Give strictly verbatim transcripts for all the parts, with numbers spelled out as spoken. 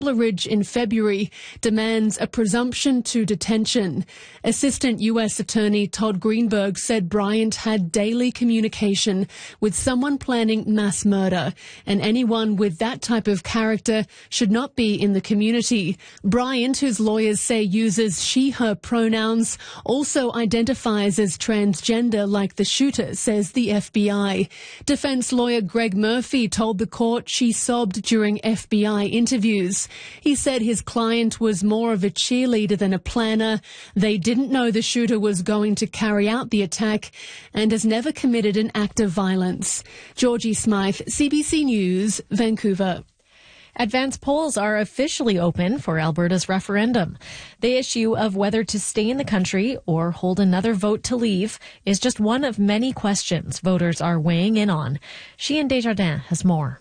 Ridge in February demands a presumption to detention. Assistant U S Attorney Todd Greenberg said Bryant had daily communication with someone planning mass murder, and anyone with that type of character should not be in the community. Bryant, whose lawyers say uses she-her pronouns, also identifies as transgender like the shooter, says the F B I. Defense lawyer Greg Murphy told the court she sobbed during F B I interviews. He said his client was more of a cheerleader than a planner. They didn't know the shooter was going to carry out the attack and has never committed an act of violence. Georgie Smythe, C B C News, Vancouver. Advance polls are officially open for Alberta's referendum. The issue of whether to stay in the country or hold another vote to leave is just one of many questions voters are weighing in on. Sheehan Desjardins has more.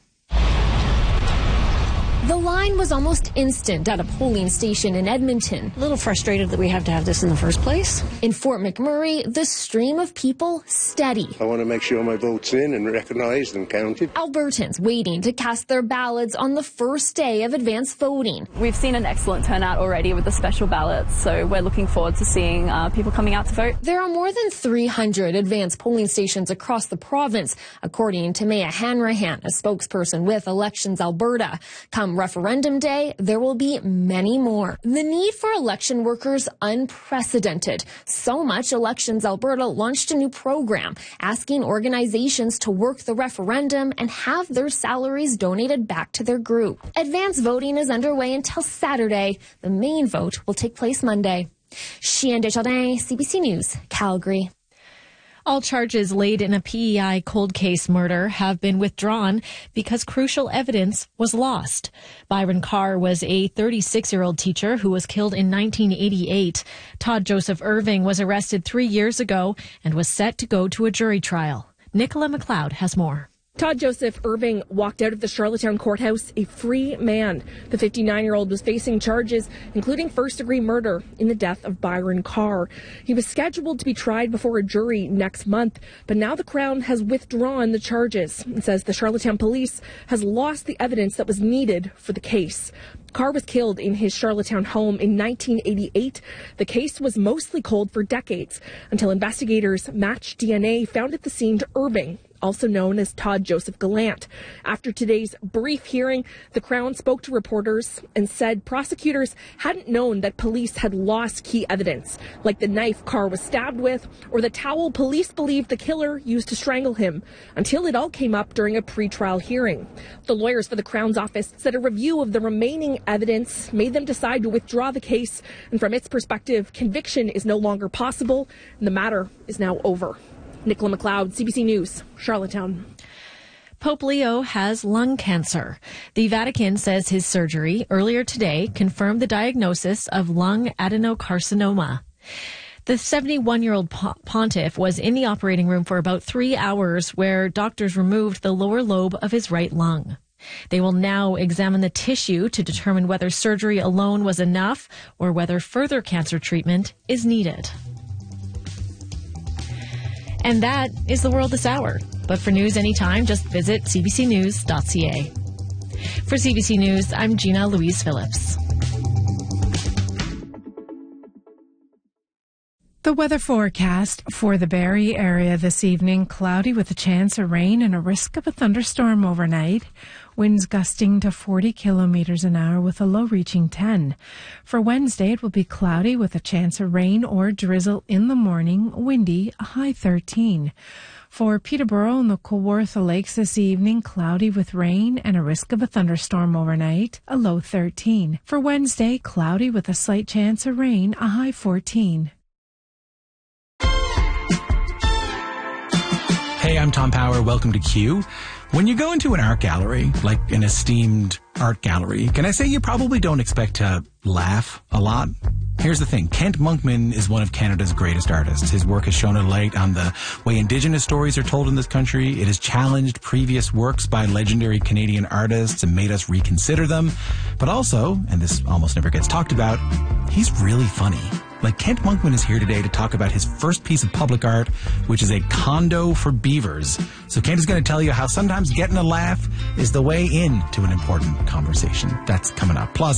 The line was almost instant at a polling station in Edmonton. A little frustrated that we have to have this in the first place. In Fort McMurray, the stream of people steady. I want to make sure my vote's in and recognised and counted. Albertans waiting to cast their ballots on the first day of advance voting. We've seen an excellent turnout already with the special ballots, so we're looking forward to seeing uh, people coming out to vote. There are more than three hundred advance polling stations across the province, according to Maya Hanrahan, a spokesperson with Elections Alberta. Come referendum day, there will be many more. The need for election workers unprecedented. So much Elections Alberta launched a new program asking organizations to work the referendum and have their salaries donated back to their group. Advance voting is underway until Saturday. The main vote will take place Monday. Sheehan Desjardins, C B C News, Calgary. All charges laid in a P E I cold case murder have been withdrawn because crucial evidence was lost. Byron Carr was a thirty-six-year-old teacher who was killed in nineteen eighty-eight. Todd Joseph Irving was arrested three years ago and was set to go to a jury trial. Nicola McLeod has more. Todd Joseph Irving walked out of the Charlottetown courthouse a free man. The fifty-nine-year-old was facing charges, including first-degree murder in the death of Byron Carr. He was scheduled to be tried before a jury next month, but now the Crown has withdrawn the charges. It says the Charlottetown police has lost the evidence that was needed for the case. Carr was killed in his Charlottetown home in nineteen eighty-eight. The case was mostly cold for decades until investigators matched D N A found at the scene to Irving, also known as Todd Joseph Gallant. After today's brief hearing, the Crown spoke to reporters and said prosecutors hadn't known that police had lost key evidence, like the knife Carr was stabbed with or the towel police believed the killer used to strangle him, until it all came up during a pretrial hearing. The lawyers for the Crown's office said a review of the remaining evidence made them decide to withdraw the case, and from its perspective, conviction is no longer possible, and the matter is now over. Nicola McLeod, C B C News, Charlottetown. Pope Leo has lung cancer. The Vatican says his surgery earlier today confirmed the diagnosis of lung adenocarcinoma. The seventy-one-year-old pontiff was in the operating room for about three hours where doctors removed the lower lobe of his right lung. They will now examine the tissue to determine whether surgery alone was enough or whether further cancer treatment is needed. And that is the world this hour. But for news anytime, just visit c b c news dot c a. For C B C News, I'm Gina Louise Phillips. The weather forecast for the Barrie area this evening: cloudy with a chance of rain and a risk of a thunderstorm overnight. Winds gusting to forty kilometers an hour with a low reaching ten. For Wednesday, it will be cloudy with a chance of rain or drizzle in the morning, windy, a high thirteen. For Peterborough and the Kawartha Lakes this evening, cloudy with rain and a risk of a thunderstorm overnight, a low thirteen. For Wednesday, cloudy with a slight chance of rain, a high fourteen. Hey, I'm Tom Power. Welcome to Q. When you go into an art gallery, like an esteemed art gallery, can I say you probably don't expect to laugh a lot? Here's the thing. Kent Monkman is one of Canada's greatest artists. His work has shone a light on the way Indigenous stories are told in this country. It has challenged previous works by legendary Canadian artists and made us reconsider them. But also, and this almost never gets talked about, he's really funny. Like, Kent Monkman is here today to talk about his first piece of public art, which is a condo for beavers. So Kent is going to tell you how sometimes getting a laugh is the way in to an important conversation. That's coming up. Plus,